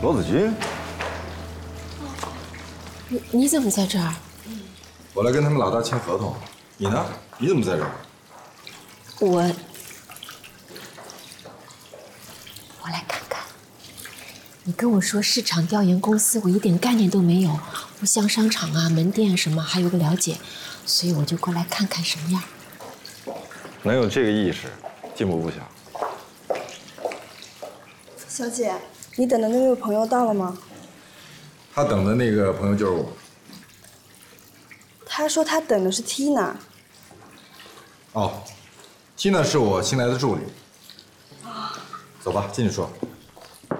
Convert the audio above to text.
罗子君， 你怎么在这儿？ 我来跟他们老大签合同。你呢？你怎么在这儿？ 我来看看。你跟我说市场调研公司，我一点概念都没有，不像商场啊、门店什么还有个了解，所以我就过来看看什么样。 能有这个意识，进步不小。 小姐，你等的那位朋友到了吗？ 他等的那个朋友就是我。 他说他等的是 Tina。 哦，Tina是我新来的助理。走吧，进去说。